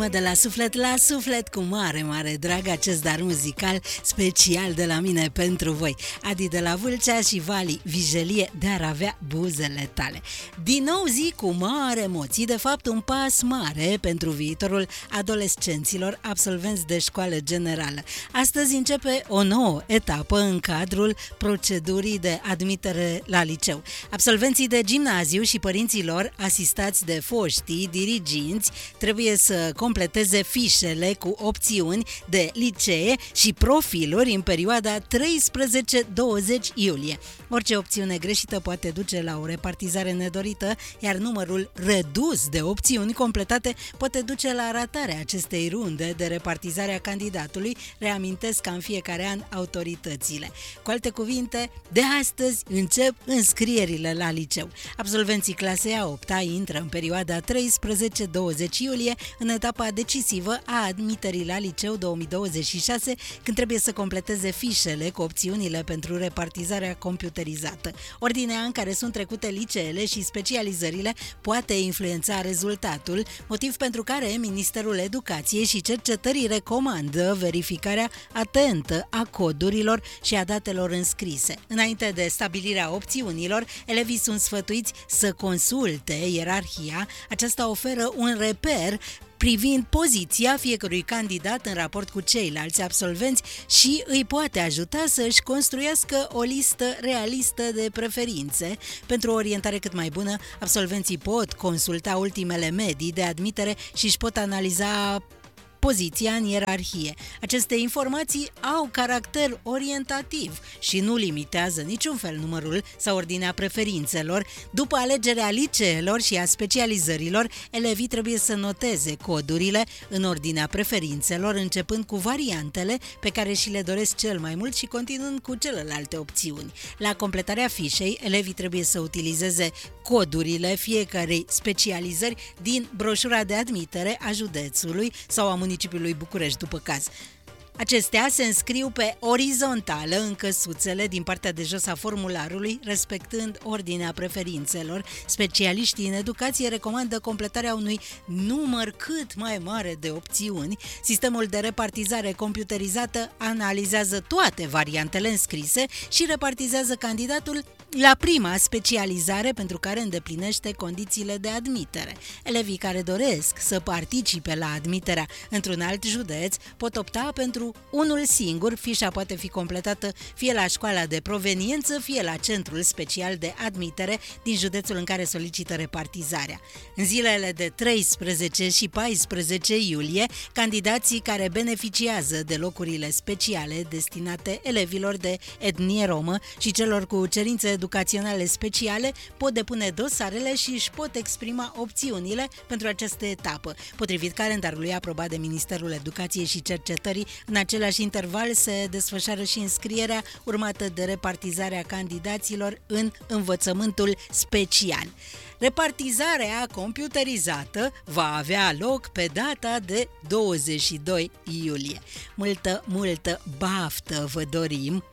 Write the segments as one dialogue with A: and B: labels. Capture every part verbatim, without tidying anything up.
A: De la suflet la suflet, cu mare, mare drag, acest dar muzical special de la mine pentru voi. Adi de la Vâlcea și Vali Vijelie de ar avea buzele tale. Din nou zi cu mare emoții, de fapt un pas mare pentru viitorul adolescenților absolvenți de școală generală. Astăzi începe o nouă etapă în cadrul procedurii de admitere la liceu. Absolvenții de gimnaziu și părinții lor, asistați de foștii diriginți, trebuie să completeze fișele cu opțiuni de licee și profiluri în perioada treisprezece douăzeci iulie. Orice opțiune greșită poate duce la o repartizare nedorită, iar numărul redus de opțiuni completate poate duce la ratarea acestei runde de repartizare a candidatului, reamintesc ca în fiecare an autoritățile. Cu alte cuvinte, de astăzi încep înscrierile la liceu. Absolvenții clasei a opta intră în perioada treisprezece douăzeci iulie în etapa decisivă a admiterii la liceu două mii douăzeci și șase, când trebuie să completeze fișele cu opțiunile pentru repartizarea computerizată. Ordinea în care sunt trecute liceele și specializările poate influența rezultatul, motiv pentru care Ministerul Educației și Cercetării recomandă verificarea atentă a codurilor și a datelor înscrise. Înainte de stabilirea opțiunilor, elevii sunt sfătuiți să consulte ierarhia. Aceasta oferă un reper privind poziția fiecărui candidat în raport cu ceilalți absolvenți și îi poate ajuta să își construiască o listă realistă de preferințe. Pentru o orientare cât mai bună, absolvenții pot consulta ultimele medii de admitere și își pot analiza poziția în ierarhie. Aceste informații au caracter orientativ și nu limitează niciun fel numărul sau ordinea preferințelor. După alegerea liceelor și a specializărilor, elevii trebuie să noteze codurile în ordinea preferințelor, începând cu variantele pe care și le doresc cel mai mult și continuând cu celelalte opțiuni. La completarea fișei, elevii trebuie să utilizeze codurile fiecarei specializări din broșura de admitere a județului sau a municipiului București, după caz. Acestea se înscriu pe orizontală în căsuțele din partea de jos a formularului, respectând ordinea preferințelor. Specialiștii în educație recomandă completarea unui număr cât mai mare de opțiuni. Sistemul de repartizare computerizată analizează toate variantele înscrise și repartizează candidatul la prima specializare pentru care îndeplinește condițiile de admitere. Elevii care doresc să participe la admiterea într-un alt județ pot opta pentru unul singur. Fișa poate fi completată fie la școala de proveniență, fie la centrul special de admitere din județul în care solicită repartizarea. În zilele de treisprezece și paisprezece iulie, candidații care beneficiază de locurile speciale destinate elevilor de etnie romă și celor cu cerințe educaționale speciale pot depune dosarele și își pot exprima opțiunile pentru această etapă. Potrivit calendarului aprobat de Ministerul Educației și Cercetării, în același interval se desfășoară și înscrierea, urmată de repartizarea candidaților în învățământul special. Repartizarea computerizată va avea loc pe data de douăzeci și doi iulie. Multă, multă baftă vă dorim!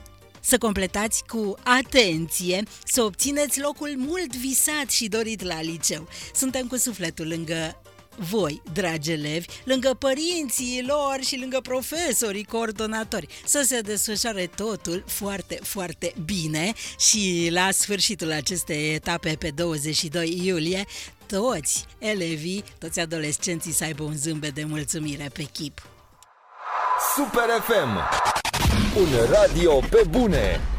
A: Să completați cu atenție, să obțineți locul mult visat și dorit la liceu. Suntem cu sufletul lângă voi, dragi elevi, lângă părinții lor și lângă profesorii coordonatori, să se desfășoare totul foarte, foarte bine și la sfârșitul acestei etape pe douăzeci și doi iulie, toți elevii, toți adolescenții să aibă un zâmbet de mulțumire pe chip.
B: Super F M, un radio pe bune.